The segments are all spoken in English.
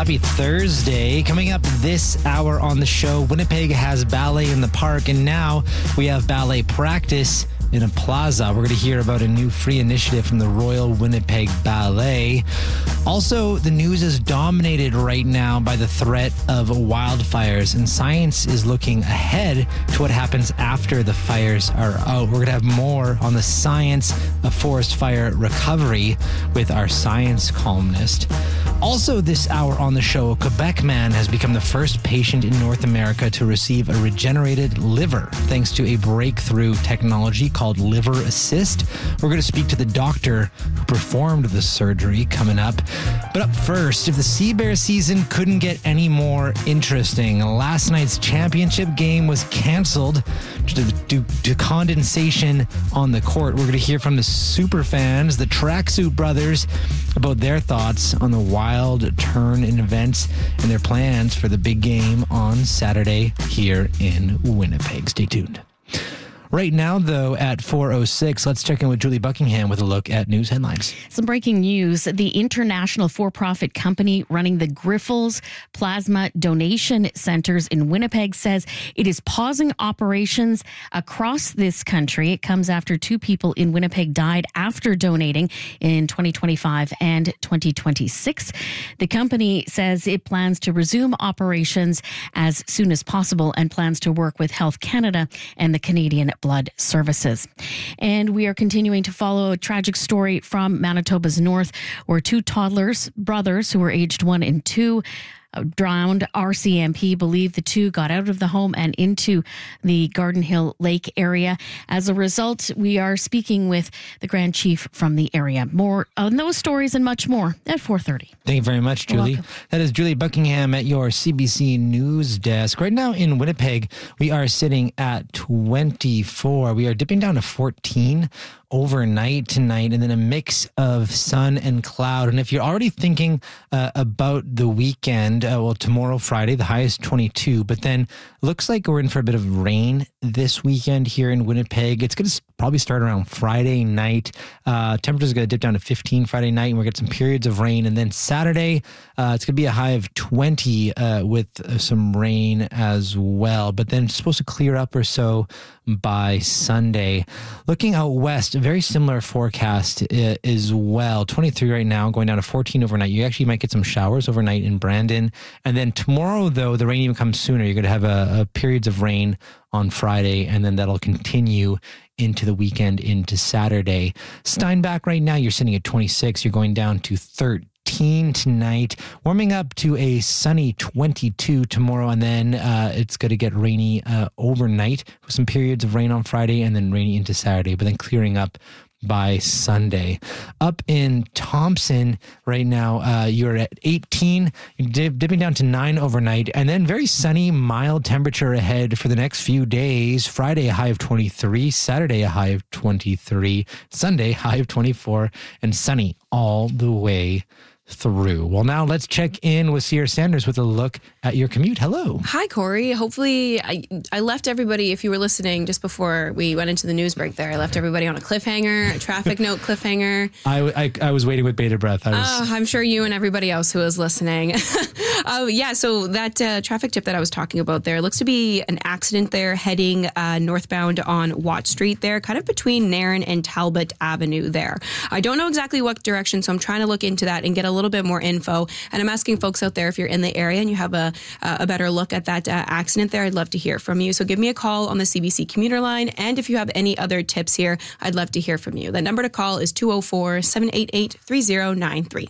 Happy Thursday. Coming up this hour on the show, Winnipeg has ballet in the park, and now we have ballet practice in a plaza. We're going to hear about a new free initiative from the Royal Winnipeg Ballet. Also, the news is dominated right now by the threat of wildfires, and science is looking ahead to what happens after the fires are out. We're going to have more on the science of forest fire recovery with our science columnist. Also this hour on the show, a Quebec man has become the first patient in North America to receive a regenerated liver thanks to a breakthrough technology called Liver Assist. We're going to speak to the doctor who performed the surgery coming up. But up first, if the Sea Bear season couldn't get any more interesting, last night's championship game was canceled due to condensation on the court. We're going to hear from the super fans, the Tracksuit Brothers, about their thoughts on the wild turn in events and their plans for the big game on Saturday here in Winnipeg. Stay tuned. Right now, though, at 4:06, let's check in with Julie Buckingham with a look at news headlines. Some breaking news. The international for-profit company running the Grifols Plasma Donation Centers in Winnipeg says it is pausing operations across this country. It comes after 2 people in Winnipeg died after donating in 2025 and 2026. The company says it plans to resume operations as soon as possible and plans to work with Health Canada and the Canadian Blood Services. And we are continuing to follow a tragic story from Manitoba's north where 2 brothers who were aged 1 and 2 drowned. RCMP believe the 2 got out of the home and into the Garden Hill Lake area. As a result, we are speaking with the Grand Chief from the area. More on those stories and much more at 4:30. Thank you very much, Julie. That is Julie Buckingham at your CBC News Desk. Right now in Winnipeg, we are sitting at 24. We are dipping down to 14 overnight tonight, and then a mix of sun and cloud. And if you're already thinking about the weekend, tomorrow, Friday, the high is 22, but then looks like we're in for a bit of rain this weekend here in Winnipeg. It's going to probably start around Friday night. Temperature's going to dip down to 15 Friday night, and we'll get some periods of rain. And then Saturday, it's going to be a high of 20 with some rain as well. But then it's supposed to clear up or so by Sunday. Looking out west, a very similar forecast as well. 23 right now, going down to 14 overnight. You actually might get some showers overnight in Brandon. And then tomorrow, though, the rain even comes sooner. You're going to have a periods of rain on Friday, and then that'll continue into the weekend, into Saturday. Steinbach right now, you're sitting at 26. You're going down to 13 tonight, warming up to a sunny 22 tomorrow, and then it's going to get rainy overnight with some periods of rain on Friday and then rainy into Saturday, but then clearing up by Sunday. Up in Thompson right now, you're at 18, dipping down to 9 overnight, and then very sunny, mild temperature ahead for the next few days. Friday, a high of 23, Saturday, a high of 23, Sunday, high of 24, and sunny all the way through. Well, now let's check in with Sierra Sanders with a look at your commute. Hello. Hi, Corey. Hopefully, I left everybody, if you were listening just before we went into the news break there, I left everybody on a cliffhanger, a traffic note cliffhanger. I was waiting with bated breath. I'm sure you and everybody else who was listening. So that traffic tip that I was talking about there looks to be an accident there heading northbound on Watt Street there, kind of between Nairn and Talbot Avenue there. I don't know exactly what direction, so I'm trying to look into that and get a little bit more info. And I'm asking folks out there, if you're in the area and you have a better look at that accident there, I'd love to hear from you. So give me a call on the CBC commuter line. And if you have any other tips here, I'd love to hear from you. The number to call is 204-788-3093.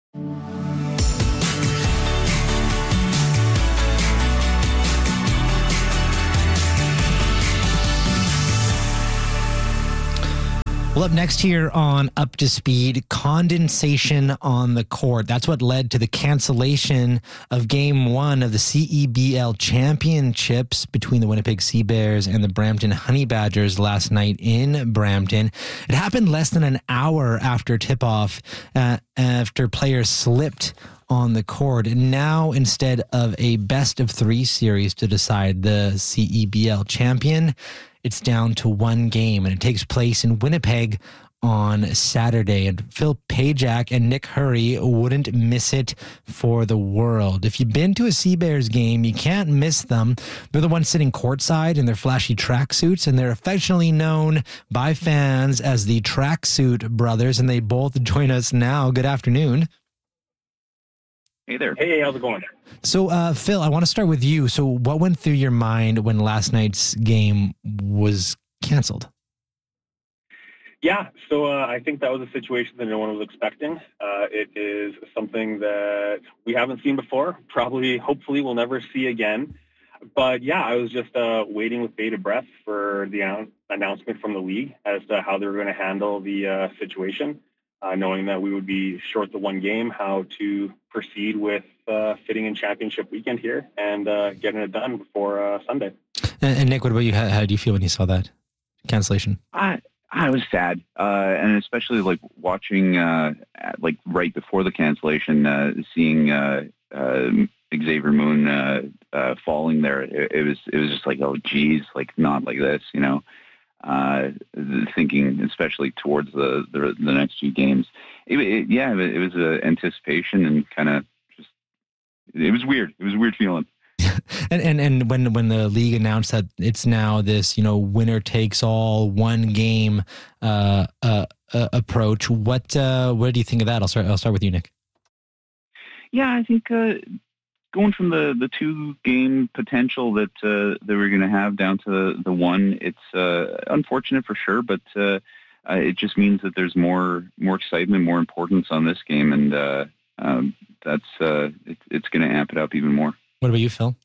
Well, up next here on Up to Speed, condensation on the court. That's what led to the cancellation of Game 1 of the CEBL Championships between the Winnipeg Sea Bears and the Brampton Honey Badgers last night in Brampton. It happened less than an hour after tip-off, after players slipped on the court. And now, instead of a best-of-3 series to decide the CEBL champion, it's down to one game, and it takes place in Winnipeg on Saturday, and Phil Pajak and Nick Hurry wouldn't miss it for the world. If you've been to a Sea Bears game, you can't miss them. They're the ones sitting courtside in their flashy tracksuits, and they're affectionately known by fans as the Tracksuit Brothers, and they both join us now. Good afternoon. Hey there. Hey, how's it going? So, Phil, I want to start with you. So what went through your mind when last night's game was canceled? Yeah, so I think that was a situation that no one was expecting. It is something that we haven't seen before, hopefully we'll never see again. But yeah, I was just waiting with bated breath for the announcement from the league as to how they were going to handle the situation, knowing that we would be short the one game, how to proceed with fitting in championship weekend here and getting it done before Sunday. And Nick, what about you? How do you feel when you saw that cancellation? I was sad, and especially like watching, like right before the cancellation, seeing Xavier Moon falling there. It was just like, oh geez, like not like this, you know. Thinking especially towards the next few games. It was anticipation and kind of just it was weird. It was a weird feeling. And when the league announced that it's now this, you know, winner takes all one game approach, what do you think of that? I'll start with you, Nick. Yeah, I think going from the 2 game potential that they were going to have down to the 1, it's unfortunate for sure, but it just means that there's more excitement, more importance on this game, and it's going to amp it up even more. What about you, Phil?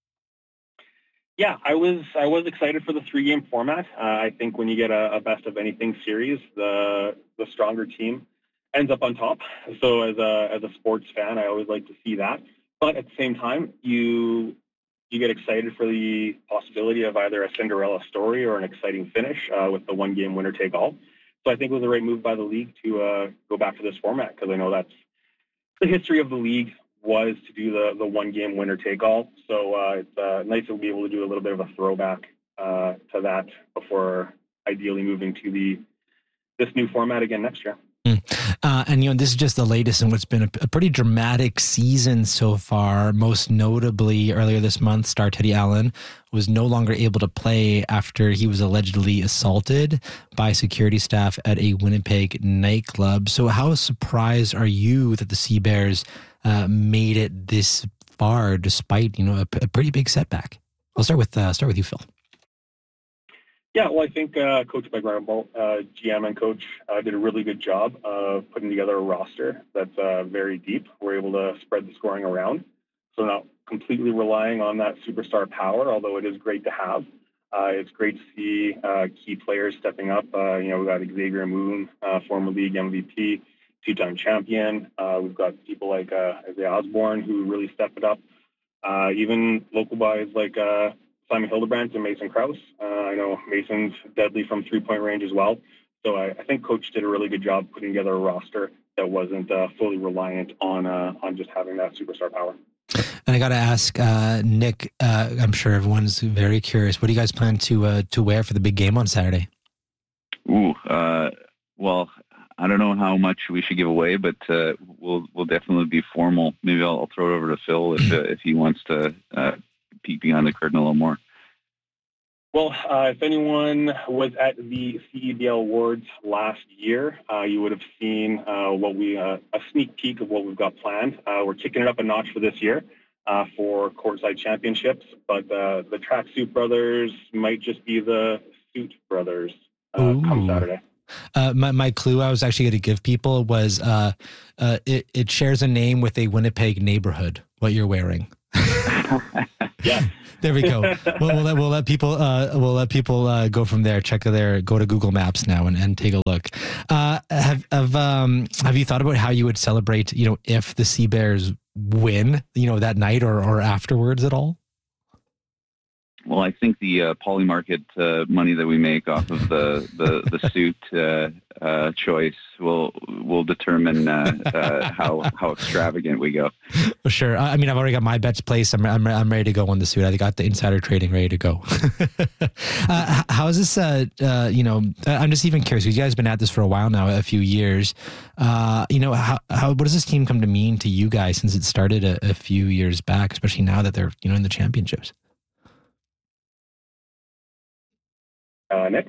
Yeah, I was excited for the 3-game format. I think when you get a best of anything series, the stronger team ends up on top. So as a sports fan, I always like to see that. But at the same time, you get excited for the possibility of either a Cinderella story or an exciting finish with the 1-game winner take all. So I think it was the right move by the league to go back to this format, because I know that's the history of the league was to do the 1-game winner take all. So it's nice to be able to do a little bit of a throwback to that before ideally moving to this new format again next year. And, you know, this is just the latest in what's been a pretty dramatic season so far. Most notably, earlier this month, star Teddy Allen was no longer able to play after he was allegedly assaulted by security staff at a Winnipeg nightclub. So how surprised are you that the Sea Bears made it this far despite, you know, a pretty big setback? I'll start with you, Phil. Yeah, well, I think Coach Mike Ramble, GM and coach, did a really good job of putting together a roster that's very deep. We're able to spread the scoring around, so not completely relying on that superstar power, although it is great to have. It's great to see key players stepping up. You know, we've got Xavier Moon, former league MVP, 2-time champion. We've got people like Isaiah Osborne who really stepped it up. Even local guys like Simon Hildebrandt and Mason Krause. I know Mason's deadly from 3-point range as well. So I think Coach did a really good job putting together a roster that wasn't fully reliant on just having that superstar power. And I got to ask Nick. I'm sure everyone's very curious. What do you guys plan to wear for the big game on Saturday? Ooh, well, I don't know how much we should give away, but we'll definitely be formal. Maybe I'll throw it over to Phil if he wants to peek behind the curtain a little more. Well, if anyone was at the CEBL Awards last year, you would have seen a sneak peek of what we've got planned. We're kicking it up a notch for this year for courtside championships, but the Tracksuit Brothers might just be the Suit Brothers come Saturday. My clue I was actually going to give people was it shares a name with a Winnipeg neighborhood, what you're wearing. Yeah. There we go. We'll let people go from there. Go to Google Maps now and take a look. Have you thought about how you would celebrate, you know, if the Sea Bears win, you know, that night or afterwards at all? Well, I think the Polymarket money that we make off of the suit choice will determine how extravagant we go. For sure. I mean, I've already got my bets placed. I'm ready to go on the suit. I got the insider trading ready to go. How is this? I'm just even curious. You guys have been at this for a while now, a few years. How what does this team come to mean to you guys since it started a few years back, especially now that they're in the championships? Nick?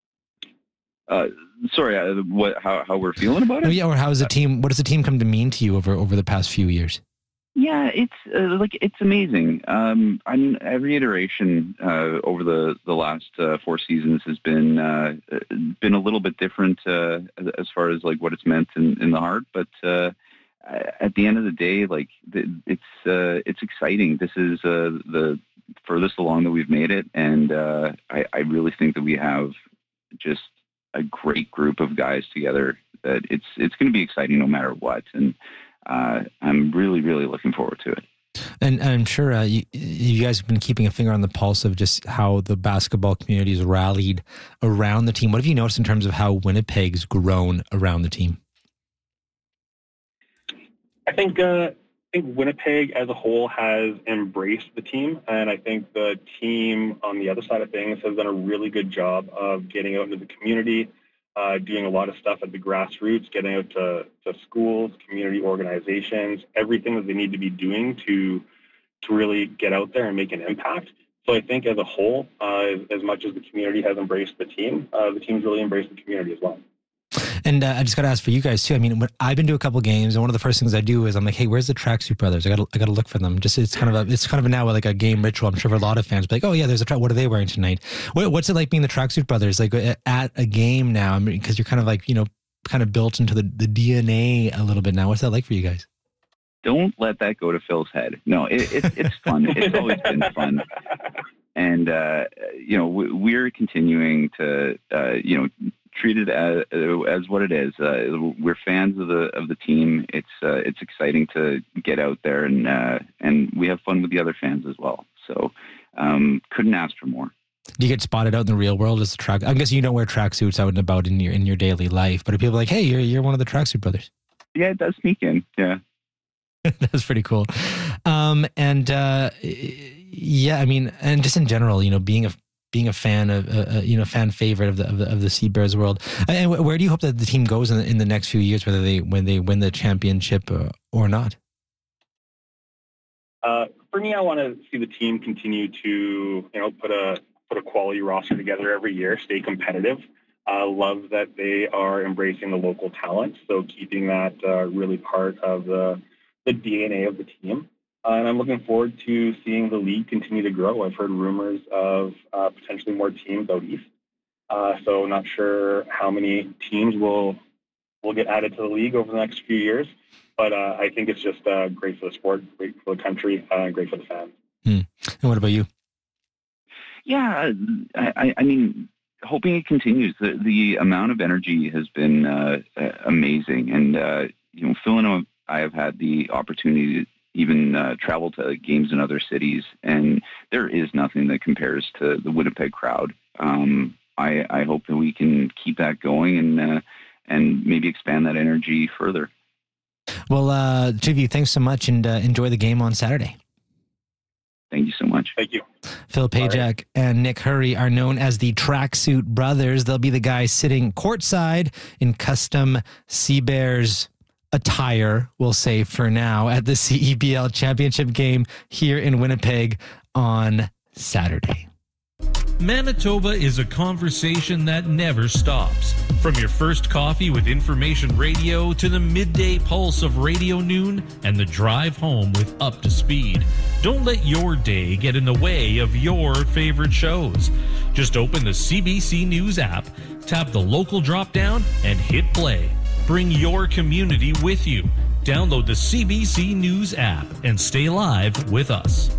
Sorry, how we're feeling about it? Yeah, or how is the team? What does the team come to mean to you over the past few years? Yeah, it's amazing. I mean, every iteration over the last 4 seasons has been a little bit different as far as like what it's meant in the heart. But at the end of the day, like it's exciting. This is the furthest along that we've made it, and I really think that we have just a great group of guys together. That it's going to be exciting no matter what, and I'm really, really looking forward to it. And I'm sure you guys have been keeping a finger on the pulse of just how the basketball community has rallied around the team. What have you noticed in terms of how Winnipeg's grown around the team? I think Winnipeg as a whole has embraced the team, and I think the team on the other side of things has done a really good job of getting out into the community, doing a lot of stuff at the grassroots, getting out to schools, community organizations, everything that they need to be doing to really get out there and make an impact. So I think as a whole, as much as the community has embraced the team's really embraced the community as well. And I just got to ask for you guys too. I mean, I've been to a couple games, and one of the first things I do is I'm like, "Hey, where's the Tracksuit Brothers? I got to look for them." Just it's kind of now like a game ritual. I'm sure for a lot of fans, like, "Oh yeah, there's what are they wearing tonight?" What's it like being the Tracksuit Brothers like at a game now? I mean, because you're kind of like kind of built into the DNA a little bit now. What's that like for you guys? Don't let that go to Phil's head. No, it's fun. It's always been fun. And, we're continuing to, treat it as what it is. We're fans of the team. It's exciting to get out there and we have fun with the other fans as well. So, couldn't ask for more. Do you get spotted out in the real world as a track? I guess you don't wear tracksuits out and about in your daily life, but are people like, "Hey, you're one of the Tracksuit Brothers"? Yeah, it does sneak in. Yeah. That's pretty cool. Yeah, I mean, and just in general, being a fan of, fan favorite of the Sea Bears world. And where do you hope that the team goes in the next few years, whether when they win the championship or not? For me, I want to see the team continue to, put a quality roster together every year, stay competitive. I love that they are embracing the local talent, so keeping that really part of the DNA of the team. And I'm looking forward to seeing the league continue to grow. I've heard rumors of potentially more teams out east. So not sure how many teams will get added to the league over the next few years. But I think it's just great for the sport, great for the country, and great for the fans. And what about you? Yeah, I mean, hoping it continues. The amount of energy has been amazing. And, Phil and I have had the opportunity to even travel to games in other cities, and there is nothing that compares to the Winnipeg crowd. I hope that we can keep that going and maybe expand that energy further. Well, two of you, thanks so much, and enjoy the game on Saturday. Thank you so much. Thank you. Phil Pajak and Nick Hurry are known as the Tracksuit Brothers. They'll be the guys sitting courtside in custom Sea Bears attire, we'll say for now, at the CEBL Championship game here in Winnipeg on Saturday. Manitoba is a conversation that never stops. From your first coffee with Information Radio to the midday pulse of Radio Noon and the drive home with Up to Speed. Don't let your day get in the way of your favorite shows. Just open the CBC News app, tap the local drop-down, and hit play. Bring your community with you. Download the CBC News app and stay live with us.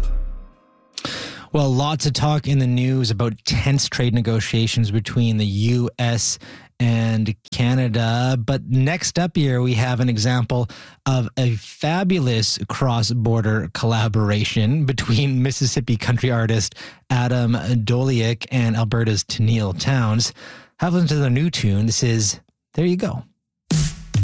Well, lots of talk in the news about tense trade negotiations between the U.S. and Canada. But next up here, we have an example of a fabulous cross-border collaboration between Mississippi country artist Adam Doliak and Alberta's Tennille Towns. Have listened to their new tune. This is There You Go.